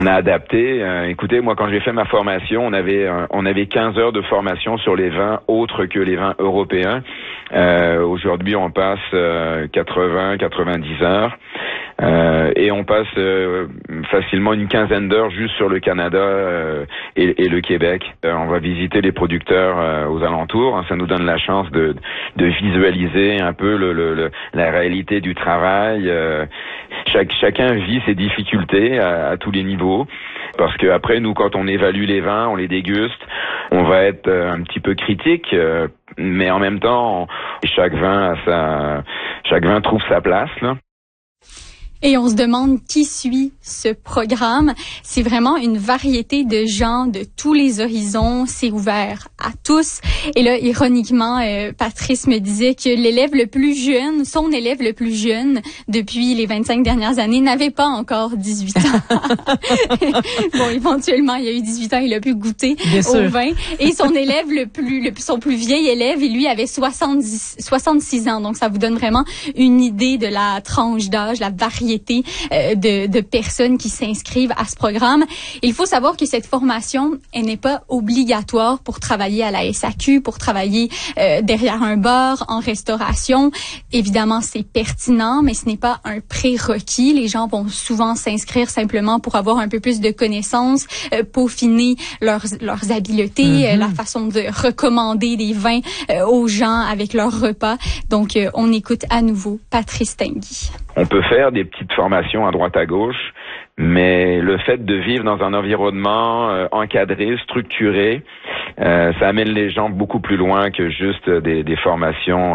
On a adapté. Écoutez, moi, quand j'ai fait ma formation, on avait 15 heures de formation sur les vins autres que les vins européens. Aujourd'hui, on passe 80-90 heures. Et on passe facilement une quinzaine d'heures juste sur le Canada et le Québec. On va visiter les producteurs aux alentours. Ça nous donne la chance de visualiser un peu la réalité du travail. Chacun vit ses difficultés à tous les niveaux. Parce que après, nous, quand on évalue les vins, on les déguste, on va être un petit peu critique, mais en même temps, chaque vin trouve sa place, là. Et on se demande qui suit ce programme. C'est vraiment une variété de gens de tous les horizons. C'est ouvert à tous. Et là, ironiquement, Patrice me disait que son élève le plus jeune depuis les 25 dernières années n'avait pas encore 18 ans. Bon, éventuellement, il a eu 18 ans, il a pu goûter au vin. Et son élève son plus vieil élève, lui avait 66 ans. Donc, ça vous donne vraiment une idée de la tranche d'âge, la variété de personnes qui s'inscrivent à ce programme. Il faut savoir que cette formation, elle n'est pas obligatoire pour travailler à la SAQ, pour travailler derrière un bar, en restauration. Évidemment, c'est pertinent, mais ce n'est pas un prérequis. Les gens vont souvent s'inscrire simplement pour avoir un peu plus de connaissances, peaufiner leurs habiletés, la façon de recommander des vins aux gens avec leurs repas. Donc, on écoute à nouveau Patrice Tinguy. On peut faire des petites formations à droite à gauche, mais le fait de vivre dans un environnement encadré, structuré, ça amène les gens beaucoup plus loin que juste des formations,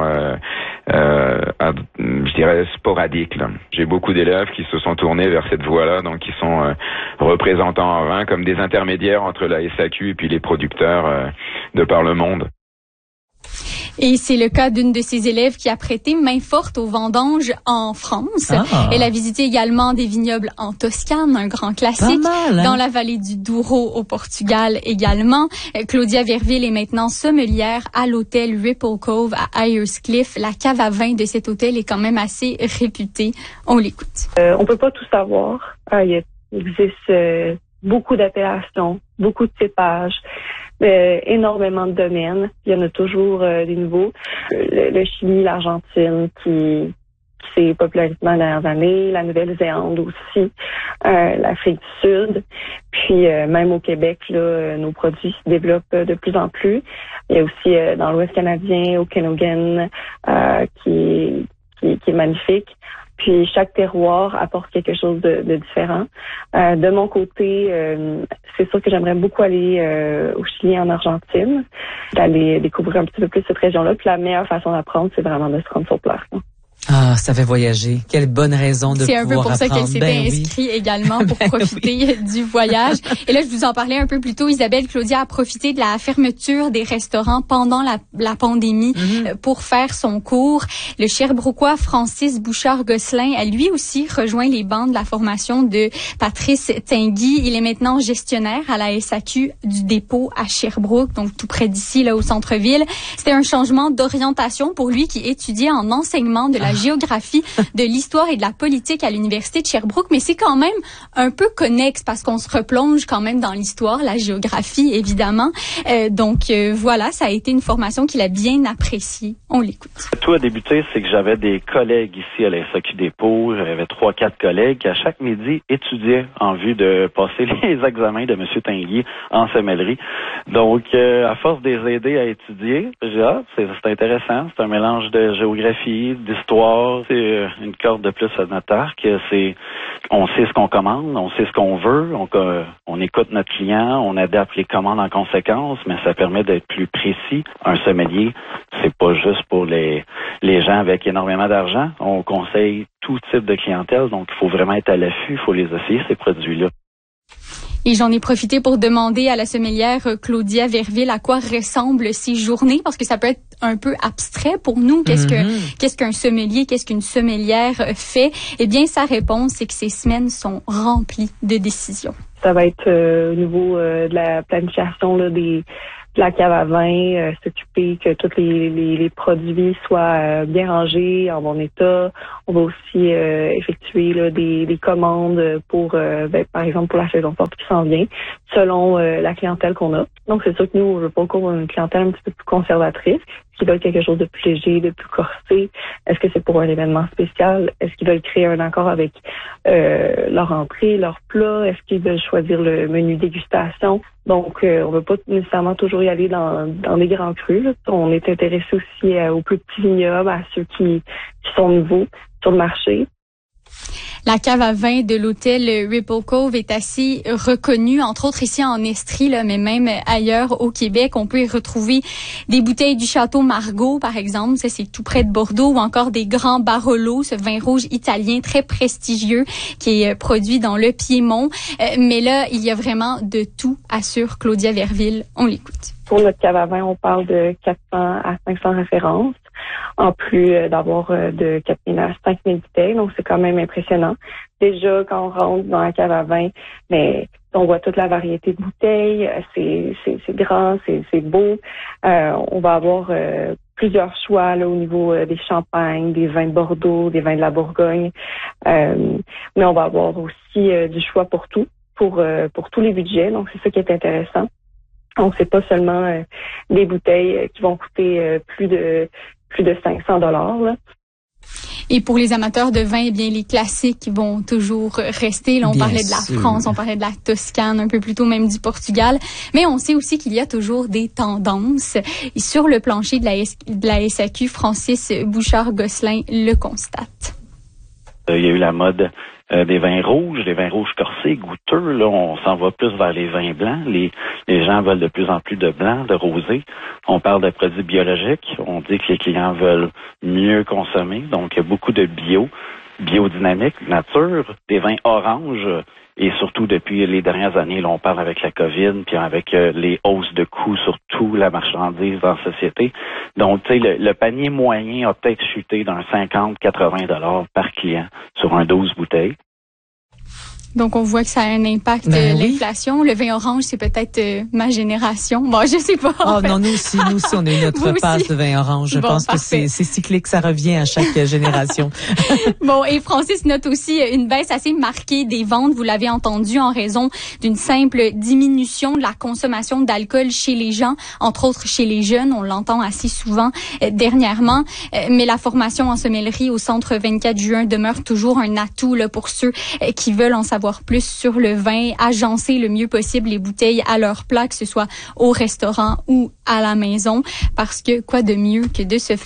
je dirais, sporadiques, là. J'ai beaucoup d'élèves qui se sont tournés vers cette voie-là, donc qui sont représentants en vin comme des intermédiaires entre la SAQ et puis les producteurs de par le monde. Et c'est le cas d'une de ses élèves qui a prêté main forte aux vendanges en France. Elle a visité également des vignobles en Toscane, un grand classique, dans la vallée du Douro au Portugal également. Claudia Verville est maintenant sommelière à l'hôtel Ripple Cove à Ayerscliffe. La cave à vin de cet hôtel est quand même assez réputée. On l'écoute. On peut pas tout savoir. Il existe beaucoup d'appellations, beaucoup de cépages. Énormément de domaines. Il y en a toujours des nouveaux. Le Chili, l'Argentine qui s'est popularisé dans les dernières années, la Nouvelle-Zélande aussi, l'Afrique du Sud. Puis même au Québec, là, nos produits se développent de plus en plus. Il y a aussi dans l'Ouest canadien, au Okanagan, qui est magnifique. Puis chaque terroir apporte quelque chose de différent. De mon côté, c'est sûr que j'aimerais beaucoup aller au Chili et en Argentine, d'aller découvrir un petit peu plus cette région-là. Puis la meilleure façon d'apprendre, c'est vraiment de se rendre sur place. Ah, ça fait voyager. Quelle bonne raison de pouvoir apprendre. C'est un peu pour ça qu'elle s'était inscrite également pour profiter du voyage. Et là, je vous en parlais un peu plus tôt. Isabelle Claudia a profité de la fermeture des restaurants pendant la pandémie pour faire son cours. Le Sherbrookois Francis Bouchard-Gosselin a lui aussi rejoint les bancs de la formation de Patrice Tinguy. Il est maintenant gestionnaire à la SAQ du dépôt à Sherbrooke, donc tout près d'ici, là, au centre-ville. C'était un changement d'orientation pour lui qui étudiait en enseignement de la géographie, de l'histoire et de la politique à l'Université de Sherbrooke, mais c'est quand même un peu connexe parce qu'on se replonge quand même dans l'histoire, la géographie, évidemment. Donc voilà, ça a été une formation qu'il a bien appréciée. On l'écoute. Tout a débuté, c'est que j'avais des collègues ici à la SAQ Dépôt. J'avais 3-4 collègues qui, à chaque midi, étudiaient en vue de passer les examens de M. Tinguy en sommellerie. Donc, à force de les aider à étudier, j'ai dit, c'est intéressant. C'est un mélange de géographie, d'histoire. C'est une corde de plus à notre arc. On sait ce qu'on commande, on sait ce qu'on veut, on écoute notre client, on adapte les commandes en conséquence, mais ça permet d'être plus précis. Un sommelier, c'est pas juste pour les gens avec énormément d'argent. On conseille tout type de clientèle, donc il faut vraiment être à l'affût, il faut les essayer, ces produits-là. Et j'en ai profité pour demander à la sommelière Claudia Verville à quoi ressemblent ces journées, parce que ça peut être un peu abstrait pour nous. Qu'est-ce qu'un sommelier, qu'est-ce qu'une sommelière fait? Eh bien, sa réponse, c'est que ces semaines sont remplies de décisions. Ça va être au niveau de la planification là, des la cave à vin, s'occuper que tous les produits soient bien rangés, en bon état. On va aussi effectuer là, des commandes pour, par exemple, pour la saison forte qui s'en vient, selon la clientèle qu'on a. Donc, c'est sûr que nous, on veut pas qu'on ait une clientèle un petit peu plus conservatrice. Est-ce qu'ils veulent quelque chose de plus léger, de plus corsé? Est-ce que c'est pour un événement spécial? Est-ce qu'ils veulent créer un accord avec leur entrée, leur plat? Est-ce qu'ils veulent choisir le menu dégustation? Donc, on veut pas nécessairement toujours y aller dans des grands crus. Là. On est intéressé aussi aux plus petits vignobles, à ceux qui sont nouveaux sur le marché. La cave à vin de l'hôtel Ripple Cove est assez reconnue, entre autres ici en Estrie, là, mais même ailleurs au Québec. On peut y retrouver des bouteilles du Château Margaux, par exemple. Ça, c'est tout près de Bordeaux, ou encore des grands Barolo, ce vin rouge italien très prestigieux qui est produit dans le Piémont. Mais là, il y a vraiment de tout, assure Claudia Verville. On l'écoute. Pour notre cave à vin, on parle de 400 à 500 références, en plus d'avoir de 4000 à 5000 bouteilles. Donc, c'est quand même impressionnant. Déjà, quand on rentre dans la cave à vin, mais on voit toute la variété de bouteilles. C'est grand, c'est beau. On va avoir plusieurs choix là, au niveau des champagnes, des vins de Bordeaux, des vins de la Bourgogne. Mais on va avoir aussi du choix pour tout, pour tous les budgets. Donc, c'est ça qui est intéressant. Donc, c'est pas seulement des bouteilles qui vont coûter plus de 500 $. Là. Et pour les amateurs de vin, eh bien les classiques vont toujours rester. Là, on parlait de la France, on parlait de la Toscane, un peu plus tôt même du Portugal. Mais on sait aussi qu'il y a toujours des tendances. Et sur le plancher de la SAQ, Francis Bouchard-Gosselin le constate. Il y a eu la mode des vins rouges corsés, goûteux. Là, on s'en va plus vers les vins blancs. Les gens veulent de plus en plus de blanc, de rosé. On parle de produits biologiques. On dit que les clients veulent mieux consommer. Donc, il y a beaucoup de biodynamique, nature, des vins oranges. Et surtout, depuis les dernières années, là, on parle avec la COVID, puis avec les hausses de coûts sur toute la marchandise dans la société. Donc, tu sais, le panier moyen a peut-être chuté d'un 50-80 $ par client sur un 12 bouteilles. Donc, on voit que ça a un impact, l'inflation. Le vin orange, c'est peut-être ma génération. Bon, je sais pas. Oh non, nous aussi, on a eu notre passe de vin orange. Je pense parfait. Que c'est cyclique, ça revient à chaque génération. Bon, et Francis note aussi une baisse assez marquée des ventes, vous l'avez entendu, en raison d'une simple diminution de la consommation d'alcool chez les gens, entre autres chez les jeunes. On l'entend assez souvent dernièrement. Mais la formation en sommellerie au Centre 24 juin demeure toujours un atout là, pour ceux qui veulent en savoir plus sur le vin, agencer le mieux possible les bouteilles à leur plat, que ce soit au restaurant ou à la maison, parce que quoi de mieux que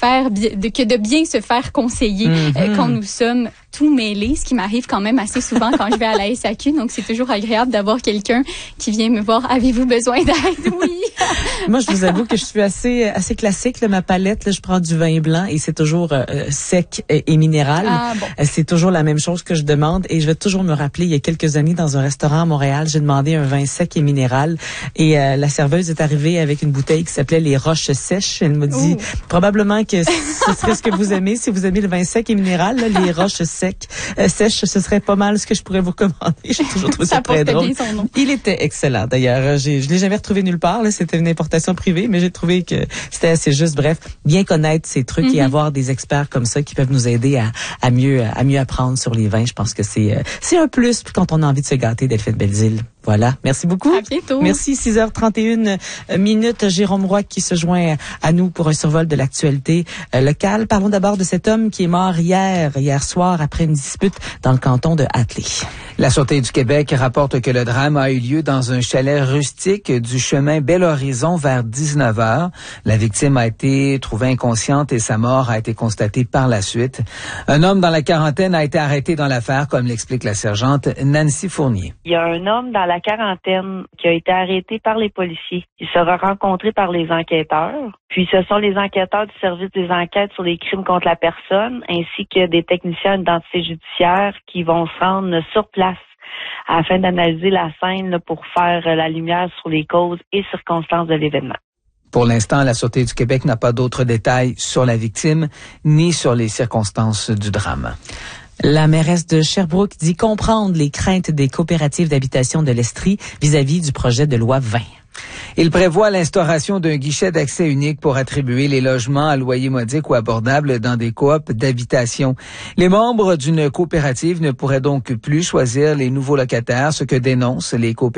de bien se faire conseiller quand nous sommes tout mêlés, ce qui m'arrive quand même assez souvent quand je vais à la SAQ, donc c'est toujours agréable d'avoir quelqu'un qui vient me voir. Avez-vous besoin d'aide? Oui. Moi, je vous avoue que je suis assez classique, là, ma palette, là, je prends du vin blanc et c'est toujours sec et minéral. Ah, bon. C'est toujours la même chose que je demande et je vais toujours me rappeler, il y a quelques années, dans un restaurant à Montréal, j'ai demandé un vin sec et minéral et la serveuse est arrivée avec une bouteille qui s'appelait les Roches Sèches. Elle m'a dit probablement que ce serait ce que vous aimez, si vous aimez le vin sec et minéral, là, les Roches sèches, ce serait pas mal ce que je pourrais vous commander. J'ai toujours trouvé ça très drôle. Il était excellent d'ailleurs. Je l'ai jamais retrouvé nulle part, là, c'était une importation privée, mais j'ai trouvé que c'était assez juste. Bref, bien connaître ces trucs et avoir des experts comme ça qui peuvent nous aider à mieux apprendre sur les vins. Je pense que c'est un plus quand on a envie de se gâter, Delphine Belzile. Voilà. Merci beaucoup. À bientôt. Merci. 6h31 minutes. Jérôme Roy qui se joint à nous pour un survol de l'actualité locale. Parlons d'abord de cet homme qui est mort hier soir après une dispute dans le canton de Hatley. La Sûreté du Québec rapporte que le drame a eu lieu dans un chalet rustique du chemin Bel-Horizon vers 19h. La victime a été trouvée inconsciente et sa mort a été constatée par la suite. Un homme dans la quarantaine a été arrêté dans l'affaire, comme l'explique la sergente Nancy Fournier. Il y a un homme dans la quarantaine qui a été arrêté par les policiers. Il sera rencontré par les enquêteurs. Puis ce sont les enquêteurs du service des enquêtes sur les crimes contre la personne ainsi que des techniciens d'identité judiciaire qui vont se rendre sur place afin d'analyser la scène pour faire la lumière sur les causes et circonstances de l'événement. Pour l'instant, la Sûreté du Québec n'a pas d'autres détails sur la victime ni sur les circonstances du drame. La mairesse de Sherbrooke dit comprendre les craintes des coopératives d'habitation de l'Estrie vis-à-vis du projet de loi 20. Il prévoit l'instauration d'un guichet d'accès unique pour attribuer les logements à loyer modique ou abordable dans des coops d'habitation. Les membres d'une coopérative ne pourraient donc plus choisir les nouveaux locataires, ce que dénoncent les coopératives